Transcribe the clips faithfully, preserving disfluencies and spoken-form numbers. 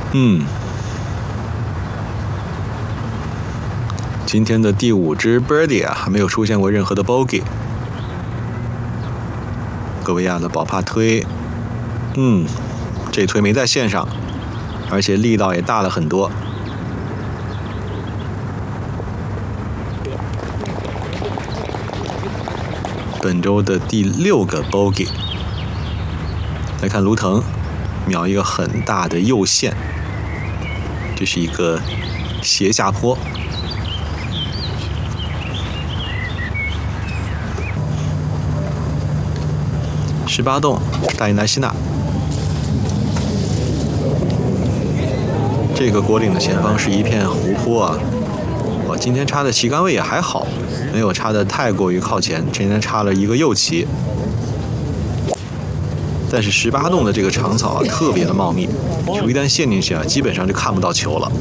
嗯，今天的第五支 birdie 啊，还没有出现过任何的 bogey。戈维亚的宝帕推，嗯，这推没在线上，而且力道也大了很多。本周的第六个 bogey。来看卢腾，瞄一个很大的右线，这是一个斜下坡。十八洞，大伊莱西纳。这个果岭的前方是一片湖泊啊。我今天插的旗杆位也还好，没有插的太过于靠前。今天插了一个右旗，但是十八洞的这个长草啊，特别的茂密，球一旦陷进去啊，基本上就看不到球了。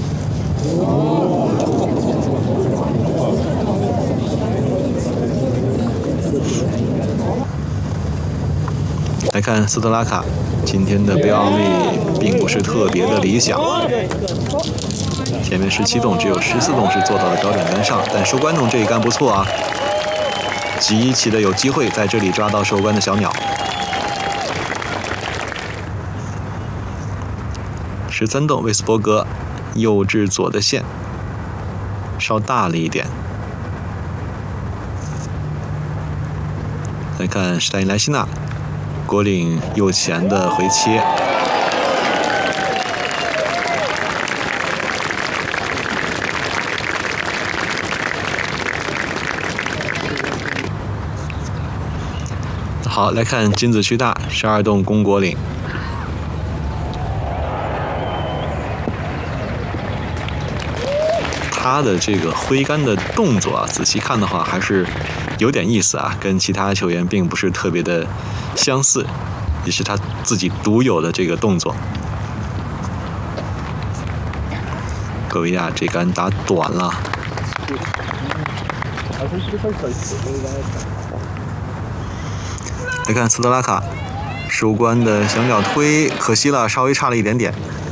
来看斯特拉卡，今天的备奥率并不是特别的理想。前面十七洞只有十四洞是做到了标准杆上，但收官洞这一杆不错啊，极其的有机会在这里抓到收官的小鸟。十三洞威斯伯格，右至左的线稍大了一点。来看史泰因莱西纳。果岭右前的回切，好，来看金子区大十二洞公果岭，他的这个挥杆的动作啊，仔细看的话还是有点意思啊，跟其他球员并不是特别的相似，也是他自己独有的这个动作。戈维亚这杆打短了。来看斯特拉卡，收官的小鸟推，可惜了，稍微差了一点点。